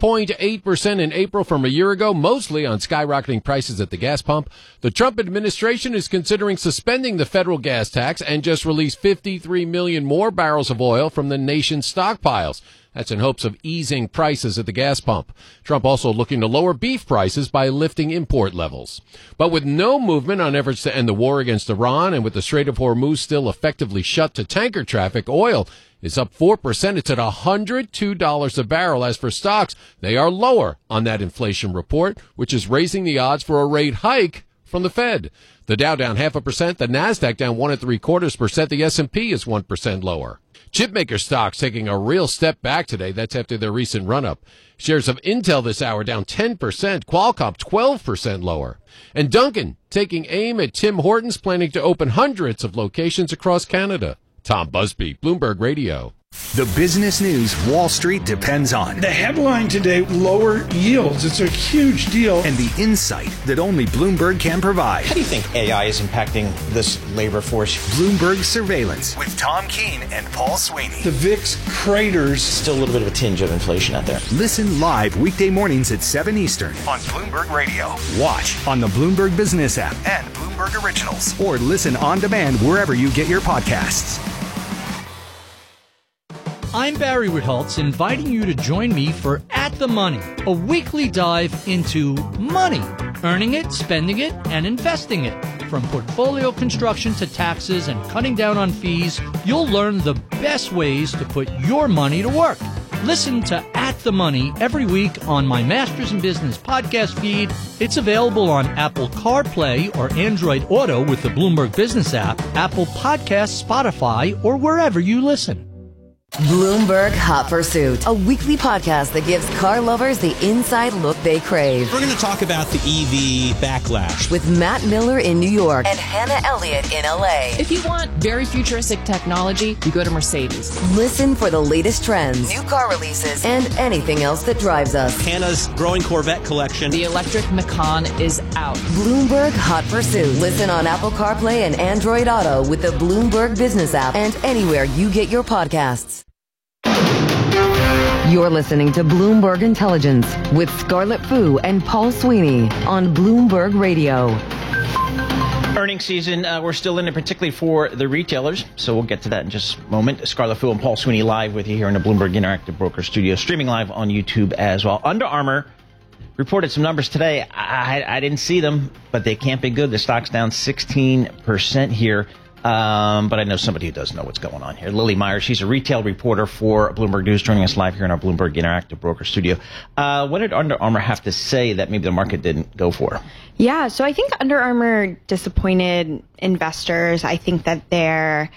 3.8% in April from a year ago, mostly on skyrocketing prices at the gas pump, the Trump administration is considering suspending the federal gas tax and just released 53 million more barrels of oil from the nation's stockpiles. That's in hopes of easing prices at the gas pump. Trump also looking to lower beef prices by lifting import levels. But with no movement on efforts to end the war against Iran and with the Strait of Hormuz still effectively shut to tanker traffic, oil is up 4%. It's at $102 a barrel. As for stocks, they are lower on that inflation report, which is raising the odds for a rate hike from the Fed. The Dow down 0.5%, the Nasdaq down 1 3/4%, the S&P is 1% lower. Chipmaker stocks taking a real step back today. That's after their recent run-up. Shares of Intel this hour down 10%, Qualcomm 12% lower. And Dunkin' taking aim at Tim Hortons, planning to open hundreds of locations across Canada. Tom Busby, Bloomberg Radio. The business news Wall Street depends on. The headline today, lower yields. It's a huge deal. And the insight that only Bloomberg can provide. How do you think AI is impacting this labor force? Bloomberg Surveillance with Tom Keene and Paul Sweeney. The VIX craters. Still a little bit of a tinge of inflation out there. Listen live weekday mornings at 7 Eastern on Bloomberg Radio. Watch on the Bloomberg Business app and Bloomberg Originals. Or listen on demand wherever you get your podcasts. I'm Barry Ritholtz, inviting you to join me for At the Money, a weekly dive into money, earning it, spending it, and investing it. From portfolio construction to taxes and cutting down on fees, you'll learn the best ways to put your money to work. Listen to At the Money every week on my Masters in Business podcast feed. It's available on Apple CarPlay or Android Auto with the Bloomberg Business app, Apple Podcasts, Spotify, or wherever you listen. Bloomberg Hot Pursuit, a weekly podcast that gives car lovers the inside look they crave. We're going to talk about the EV backlash with Matt Miller in New York and Hannah Elliott in LA. If you want very futuristic technology, you go to Mercedes. Listen for the latest trends, new car releases, and anything else that drives us. Hannah's growing Corvette collection. The electric Macan is out. Bloomberg Hot Pursuit. Listen on Apple CarPlay and Android Auto with the Bloomberg Business app and anywhere you get your podcasts. You're listening to Bloomberg Intelligence with Scarlett Fu and Paul Sweeney on Bloomberg Radio. Earnings season, we're still in it, particularly for the retailers. So we'll get to that in just a moment. Scarlett Fu and Paul Sweeney live with you here in the Bloomberg Interactive Broker Studio, streaming live on YouTube as well. Under Armour reported some numbers today. I didn't see them, but they can't be good. The stock's down 16% here. But I know somebody who does know what's going on here. Lily Meyer, she's a retail reporter for Bloomberg News, joining us live here in our Bloomberg Interactive Broker Studio. What did Under Armour have to say that maybe the market didn't go for? Yeah, so I think Under Armour disappointed investors. I think that their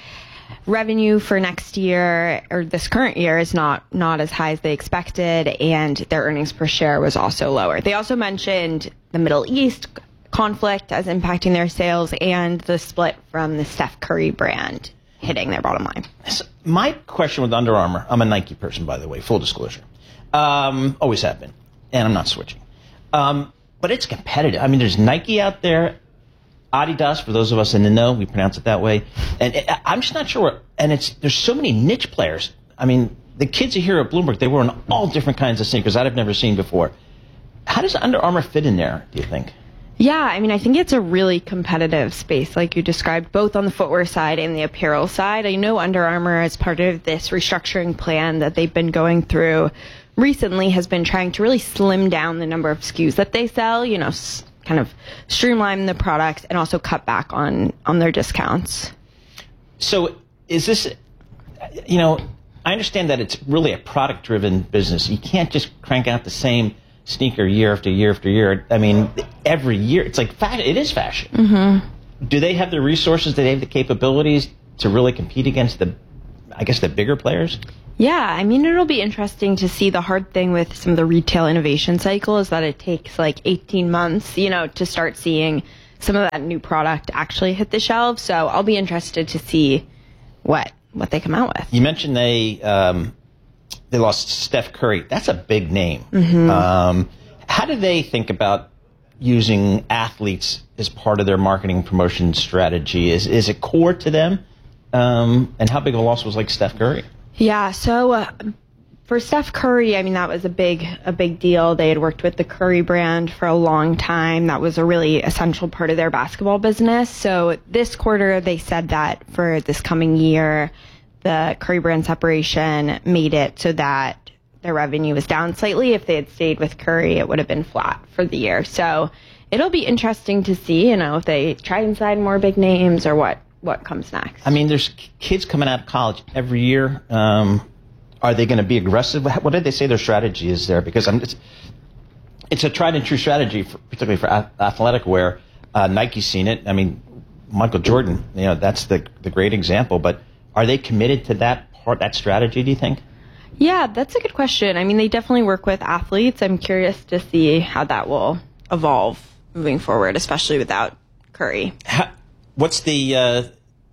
revenue for next year or this current year is not as high as they expected, and their earnings per share was also lower. They also mentioned the Middle East conflict as impacting their sales and the split from the Steph Curry brand hitting their bottom line. So my question with Under Armour, I'm a Nike person, by the way, full disclosure. Always have been, and I'm not switching. But it's competitive. I mean, there's Nike out there, Adidas, for those of us in the know, we pronounce it that way. And I'm just not sure. And there's so many niche players. I mean, the kids are here at Bloomberg, they wear all different kinds of sneakers that I've never seen before. How does Under Armour fit in there, do you think? Yeah, I mean, I think it's a really competitive space, like you described, both on the footwear side and the apparel side. I know Under Armour, as part of this restructuring plan that they've been going through recently, has been trying to really slim down the number of SKUs that they sell, you know, kind of streamline the products and also cut back on their discounts. So is this, you know, I understand that it's really a product-driven business. You can't just crank out the same sneaker year after year after year. I mean, every year, it's like it is fashion. Mm-hmm. Do they have the resources, do they have the capabilities to really compete against the bigger players? Yeah, I mean, it'll be interesting to see. The hard thing with some of the retail innovation cycle is that it takes like 18 months, you know, to start seeing some of that new product actually hit the shelves. So I'll be interested to see what they come out with. You mentioned they lost Steph Curry. That's a big name. Mm-hmm. How do they think about using athletes as part of their marketing promotion strategy? Is it core to them? And how big of a loss was like Steph Curry? Yeah, so for Steph Curry, I mean, that was a big deal. They had worked with the Curry brand for a long time. That was a really essential part of their basketball business. So this quarter, they said that for this coming year, the Curry brand separation made it so that their revenue was down slightly. If they had stayed with Curry, it would have been flat for the year. So it'll be interesting to see, you know, if they try and sign more big names or what comes next. I mean, there's kids coming out of college every year. Are they going to be aggressive? What did they say their strategy is there? Because it's a tried and true strategy, particularly for athletic wear. Nike's seen it. I mean, Michael Jordan, you know, that's the great example. But are they committed to that strategy, do you think? Yeah, that's a good question. I mean, they definitely work with athletes. I'm curious to see how that will evolve moving forward, especially without Curry. What's the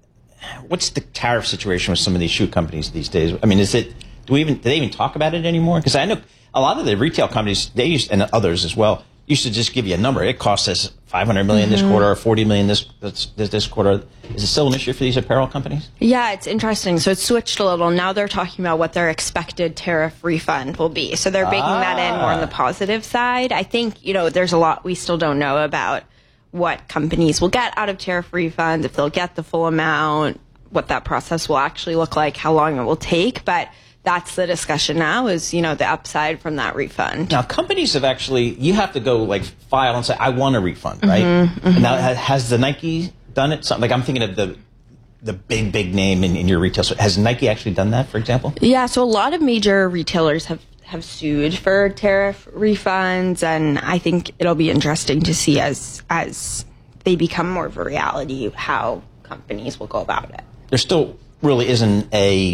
tariff situation with some of these shoe companies these days? I mean, do they even talk about it anymore? Because I know a lot of the retail companies, and others as well, used to just give you a number. It costs us $500 million this quarter or $40 million this quarter. Is it still an issue for these apparel companies? Yeah, it's interesting. So it's switched a little. Now they're talking about what their expected tariff refund will be. So they're baking that in more on the positive side. I think, you know, there's a lot we still don't know about what companies will get out of tariff refunds, if they'll get the full amount, what that process will actually look like, how long it will take. But that's the discussion now is, you know, the upside from that refund. Now, companies have actually, you have to go like file and say, I want a refund, right? Mm-hmm. And now, has the Nike done it? Like I'm thinking of the big name in your retail store. Has Nike actually done that, for example? Yeah, so a lot of major retailers have sued for tariff refunds, and I think it'll be interesting to see as they become more of a reality how companies will go about it. There still really isn't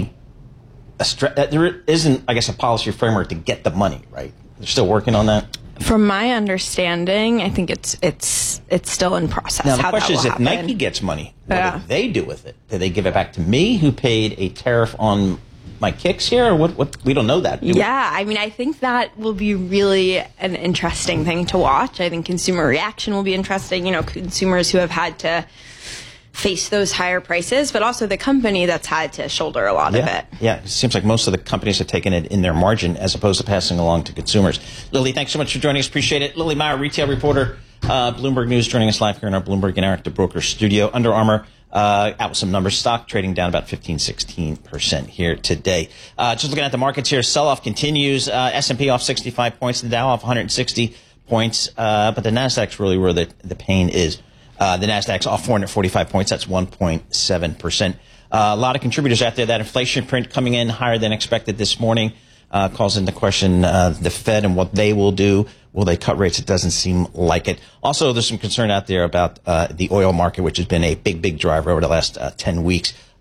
there isn't, I guess, a policy framework to get the money, right? They're still working on that? From my understanding, I think it's still in process. Now, the question is, if Nike gets money, what do they do with it? Do they give it back to me, who paid a tariff on my kicks here, or what? We don't know that. I mean, I think that will be really an interesting thing to watch. I think consumer reaction will be interesting. You know, consumers who have had to face those higher prices, but also the company that's had to shoulder a lot of it. Yeah, it seems like most of the companies have taken it in their margin as opposed to passing along to consumers. Lily, thanks so much for joining us. Appreciate it. Lily Meyer, retail reporter, Bloomberg News, joining us live here in our Bloomberg Interactive Broker studio. Under Armour, out with some numbers. Stock trading down about 16% here today. Just looking at the markets here, sell-off continues. S&P off 65 points, the Dow off 160 points, but the Nasdaq's really where the pain is. The Nasdaq's off 445 points. That's 1.7%. A lot of contributors out there. That inflation print coming in higher than expected this morning calls into question the Fed and what they will do. Will they cut rates? It doesn't seem like it. Also, there's some concern out there about the oil market, which has been a big driver over the last 10 weeks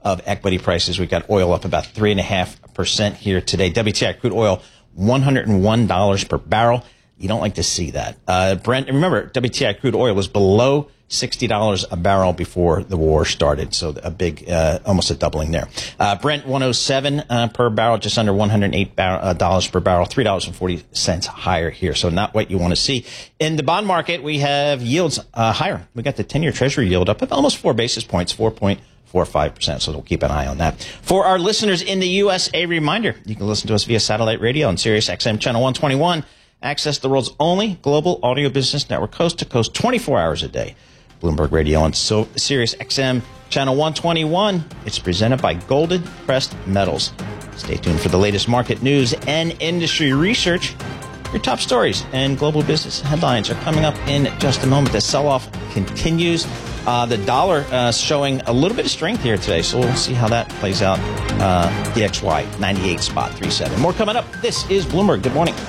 of equity prices. We got oil up about 3.5% here today. WTI crude oil, $101 per barrel. You don't like to see that. Brent, remember, WTI crude oil was below $60 a barrel before the war started. So a big, almost a doubling there. Brent, 107 per barrel, just under $108 per barrel, $3.40 higher here. So not what you want to see. In the bond market, we have yields higher. We got the 10-year Treasury yield up at almost 4 basis points, 4.45%. So we'll keep an eye on that. For our listeners in the U.S., a reminder, you can listen to us via satellite radio on Sirius XM Channel 121. Access the world's only global audio business network, coast to coast, 24 hours a day. Bloomberg Radio on Sirius XM Channel 121. It's presented by Golden Crest Metals. Stay tuned for the latest market news and industry research. Your top stories and global business headlines are coming up in just a moment. The sell-off continues. The dollar showing a little bit of strength here today, so we'll see how that plays out. DXY 98.37. More coming up. This is Bloomberg. Good morning.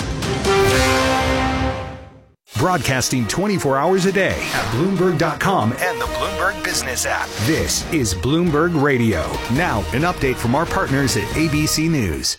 Broadcasting 24 hours a day at Bloomberg.com and the Bloomberg Business app. This is Bloomberg Radio. Now, an update from our partners at ABC News.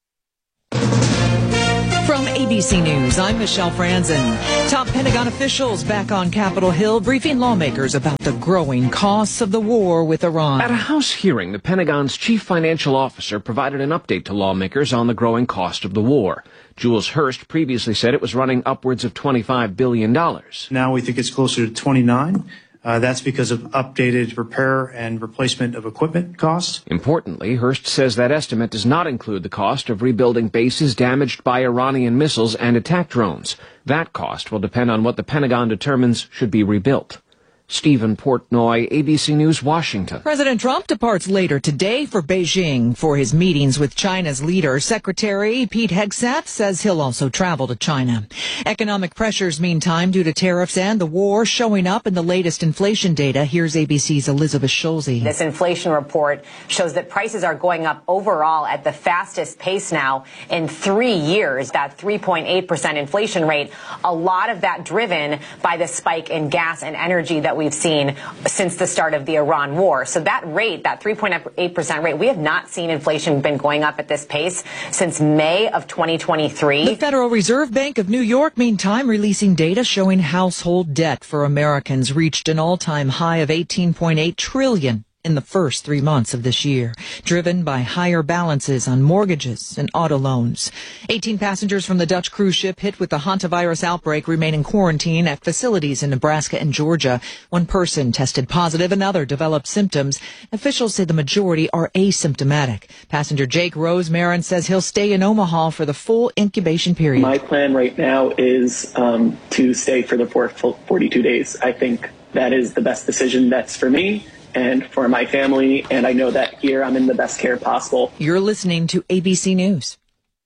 From ABC News, I'm Michelle Franzen. Top Pentagon officials back on Capitol Hill briefing lawmakers about the growing costs of the war with Iran. At a House hearing, the Pentagon's chief financial officer provided an update to lawmakers on the growing cost of the war. Jules Hurst previously said it was running upwards of $25 billion. Now we think it's closer to 29. That's because of updated repair and replacement of equipment costs. Importantly, Hurst says that estimate does not include the cost of rebuilding bases damaged by Iranian missiles and attack drones. That cost will depend on what the Pentagon determines should be rebuilt. Stephen Portnoy, ABC News, Washington. President Trump departs later today for Beijing for his meetings with China's leader. Secretary Pete Hegseth says he'll also travel to China. Economic pressures, meantime, due to tariffs and the war, showing up in the latest inflation data. Here's ABC's Elizabeth Schulze. This inflation report shows that prices are going up overall at the fastest pace now in 3 years. That 3.8% inflation rate, a lot of that driven by the spike in gas and energy that we've seen since the start of the Iran war. So that rate, that 3.8% rate, we have not seen inflation been going up at this pace since May of 2023. The Federal Reserve Bank of New York, meantime, releasing data showing household debt for Americans reached an all-time high of $18.8 trillion in the first 3 months of this year, driven by higher balances on mortgages and auto loans. 18 passengers from the Dutch cruise ship hit with the hantavirus outbreak remain in quarantine at facilities in Nebraska and Georgia. One person tested positive, another developed symptoms. Officials say the majority are asymptomatic. Passenger Jake Rosemarin says he'll stay in Omaha for the full incubation period. My plan right now is to stay for the 42 days. I think that is the best decision that's for me and for my family, and I know that here I'm in the best care possible. You're listening to ABC News.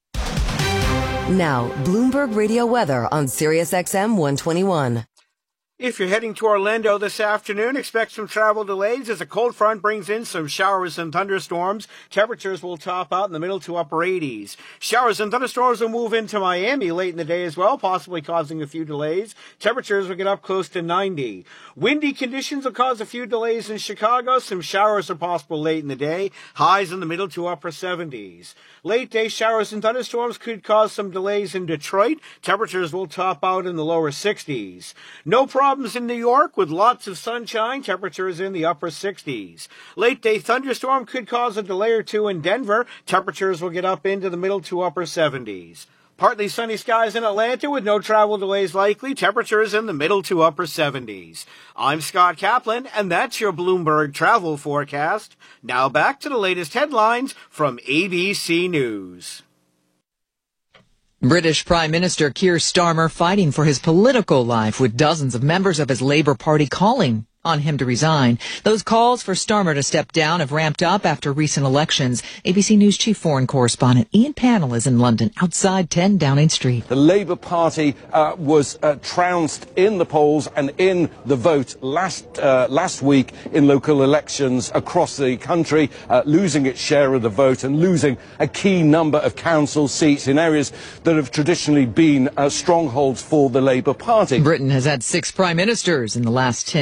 Now, Bloomberg Radio weather on Sirius XM 121. If you're heading to Orlando this afternoon, expect some travel delays as a cold front brings in some showers and thunderstorms. Temperatures will top out in the middle to upper 80s. Showers and thunderstorms will move into Miami late in the day as well, possibly causing a few delays. Temperatures will get up close to 90. Windy conditions will cause a few delays in Chicago. Some showers are possible late in the day. Highs in the middle to upper 70s. Late day showers and thunderstorms could cause some delays in Detroit. Temperatures will top out in the lower 60s. No problems in New York with lots of sunshine. Temperatures in the upper 60s. Late day thunderstorm could cause a delay or two in Denver. Temperatures will get up into the middle to upper 70s. Partly sunny skies in Atlanta with no travel delays likely. Temperatures in the middle to upper 70s. I'm Scott Kaplan, and that's your Bloomberg travel forecast. Now back to the latest headlines from ABC News. British Prime Minister Keir Starmer fighting for his political life with dozens of members of his Labour Party calling on him to resign. Those calls for Starmer to step down have ramped up after recent elections. ABC News chief foreign correspondent Ian Pannell is in London, outside 10 Downing Street. The Labour Party was trounced in the polls and in the vote last week in local elections across the country, losing its share of the vote and losing a key number of council seats in areas that have traditionally been strongholds for the Labour Party. Britain has had 6 prime ministers in the last 10 years.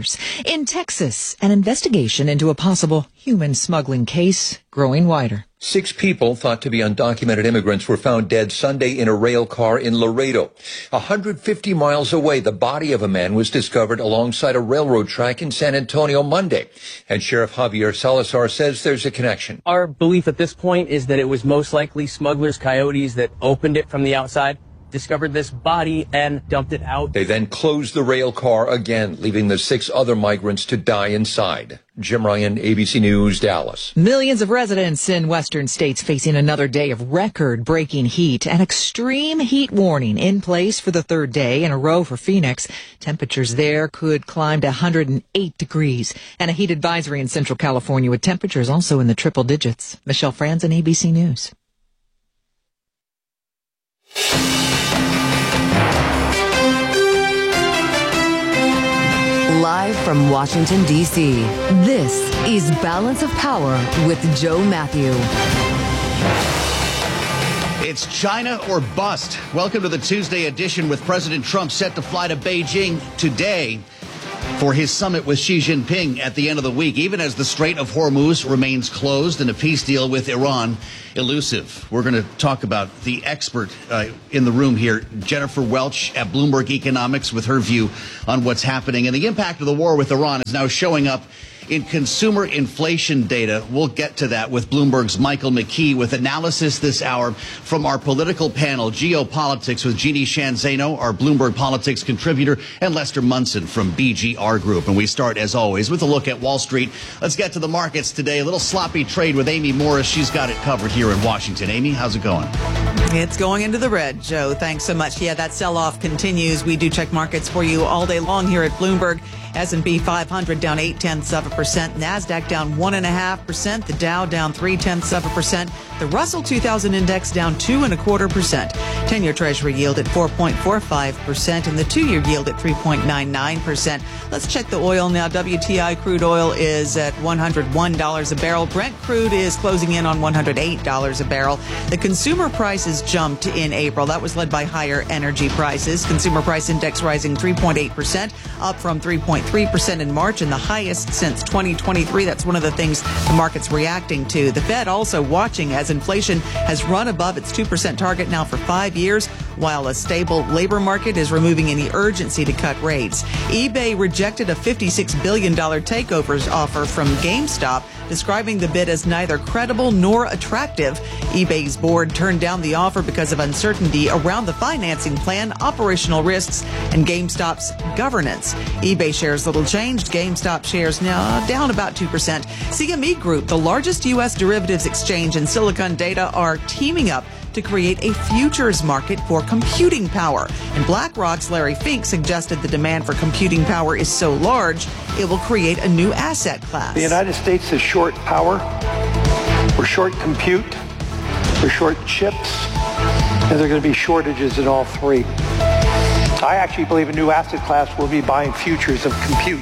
years. In Texas, an investigation into a possible human smuggling case growing wider. 6 people thought to be undocumented immigrants were found dead Sunday in a rail car in Laredo. 150 miles away, the body of a man was discovered alongside a railroad track in San Antonio Monday. And Sheriff Javier Salazar says there's a connection. Our belief at this point is that it was most likely smugglers, coyotes that opened it from the outside, discovered this body, and dumped it out. They then closed the rail car again, leaving the 6 other migrants to die inside. Jim Ryan, ABC News, Dallas. Millions of residents in western states facing another day of record-breaking heat. An extreme heat warning in place for the 3rd day in a row for Phoenix. Temperatures there could climb to 108 degrees. And a heat advisory in Central California with temperatures also in the triple digits. Michelle Franzen, ABC News. Live from Washington, D.C., this is Balance of Power with Joe Matthew. It's China or bust. Welcome to the Tuesday edition with President Trump set to fly to Beijing today for his summit with Xi Jinping at the end of the week, even as the Strait of Hormuz remains closed and a peace deal with Iran elusive. We're going to talk about the expert in the room here, Jennifer Welch at Bloomberg Economics, with her view on what's happening. And the impact of the war with Iran is now showing up in consumer inflation data. We'll get to that with Bloomberg's Michael McKee with analysis this hour from our political panel, Geopolitics, with Jeannie Shanzano, our Bloomberg Politics contributor, and Lester Munson from BGR Group. And we start, as always, with a look at Wall Street. Let's get to the markets today. A little sloppy trade with Amy Morris. She's got it covered here in Washington. Amy, how's it going? It's going into the red, Joe. Thanks so much. Yeah, that sell-off continues. We do check markets for you all day long here at Bloomberg. S&P 500 down 0.8%. NASDAQ down 1.5%. The Dow down 0.3%. The Russell 2000 Index down 2.25%. 10-year Treasury yield at 4.45% and the 2-year yield at 3.99%. Let's check the oil now. WTI crude oil is at $101 a barrel. Brent crude is closing in on $108 a barrel. The consumer prices jumped in April. That was led by higher energy prices. Consumer price index rising 3.8%, up from 3.3% in March and the highest since 2023. That's one of the things the market's reacting to. The Fed also watching as inflation has run above its 2% target now for 5 years, while a stable labor market is removing any urgency to cut rates. eBay rejected a $56 billion takeover offer from GameStop, describing the bid as neither credible nor attractive. eBay's board turned down the offer because of uncertainty around the financing plan, operational risks, and GameStop's governance. eBay shares little changed. GameStop shares now down about 2%. CME Group, the largest U.S. derivatives exchange in Silicon Data, are teaming up to create a futures market for computing power. And BlackRock's Larry Fink suggested the demand for computing power is so large, it will create a new asset class. The United States is short power, we're short compute, we're short chips, and there are going to be shortages in all three. I actually believe a new asset class will be buying futures of compute.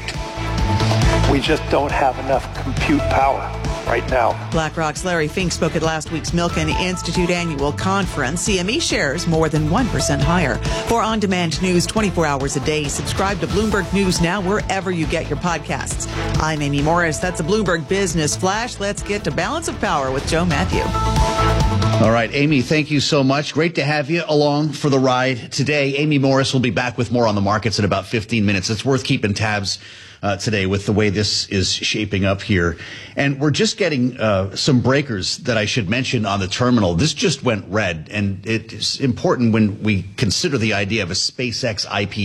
We just don't have enough compute power right now. BlackRock's Larry Fink spoke at last week's Milken Institute annual conference. CME shares more than 1% higher. For on-demand news 24 hours a day, subscribe to Bloomberg News Now wherever you get your podcasts. I'm Amy Morris. That's a Bloomberg Business Flash. Let's get to Balance of Power with Joe Matthew. All right, Amy, thank you so much. Great to have you along for the ride today. Amy Morris will be back with more on the markets in about 15 minutes. It's worth keeping tabs today with the way this is shaping up here. And we're just getting some breakers that I should mention on the terminal. This just went red, and it's important when we consider the idea of a SpaceX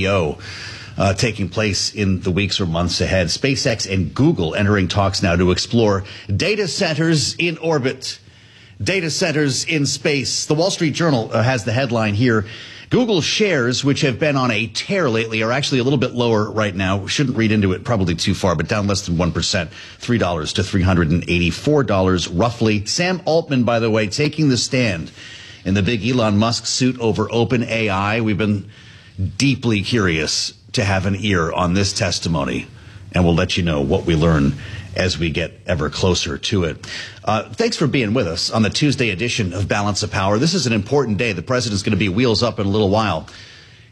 IPO taking place in the weeks or months ahead. SpaceX and Google entering talks now to explore data centers in orbit. Data centers in space. The Wall Street Journal has the headline here. Google shares, which have been on a tear lately, are actually a little bit lower right now. We shouldn't read into it probably too far, but down less than 1%, $3 to $384 roughly. Sam Altman, by the way, taking the stand in the big Elon Musk suit over OpenAI. We've been deeply curious to have an ear on this testimony, and we'll let you know what we learn as we get ever closer to it. Thanks for being with us on the Tuesday edition of Balance of Power. This is an important day. The president's going to be wheels up in a little while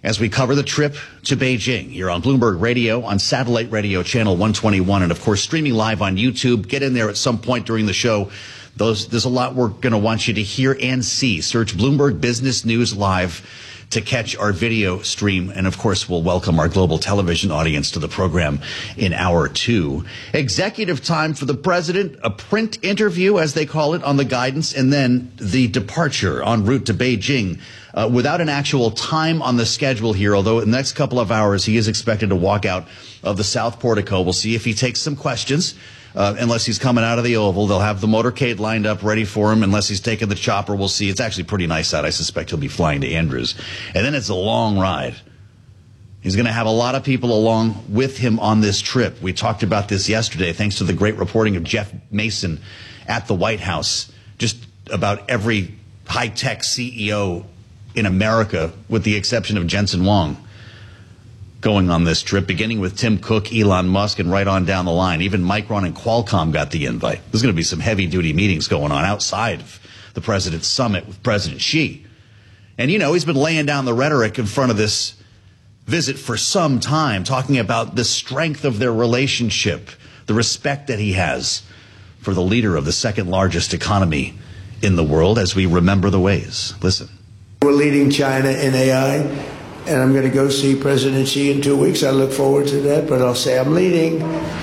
as we cover the trip to Beijing here on Bloomberg Radio, on satellite radio channel 121, and of course streaming live on YouTube. Get in there at some point during the show. There's a lot we're going to want you to hear and see. Search Bloomberg Business News Live to catch our video stream. And of course, we'll welcome our global television audience to the program in hour 2. Executive time for the president, a print interview, as they call it, on the guidance, and then the departure en route to Beijing. Without an actual time on the schedule here, although in the next couple of hours he is expected to walk out of the South Portico. We'll see if he takes some questions. Unless he's coming out of the Oval, they'll have the motorcade lined up ready for him. Unless he's taking the chopper, we'll see. It's actually pretty nice out. I suspect he'll be flying to Andrews. And then it's a long ride. He's going to have a lot of people along with him on this trip. We talked about this yesterday, thanks to the great reporting of Jeff Mason at the White House. Just about every high-tech CEO in America, with the exception of Jensen Huang, going on this trip, beginning with Tim Cook, Elon Musk, and right on down the line. Even Micron and Qualcomm got the invite. There's going to be some heavy-duty meetings going on outside of the president's summit with President Xi. And, you know, he's been laying down the rhetoric in front of this visit for some time, talking about the strength of their relationship, the respect that he has for the leader of the second largest economy in the world, as we remember the ways. Listen. We're leading China in AI, and I'm going to go see President Xi in 2 weeks. I look forward to that, but I'll say I'm leading.